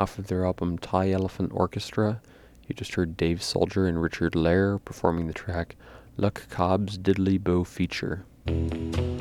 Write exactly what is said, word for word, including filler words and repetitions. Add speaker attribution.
Speaker 1: off of their album Thigh Elephant Orchestra. You just heard Dave Soldier and Richard Lair performing the track Luck Cobb's Diddley Bow Feature.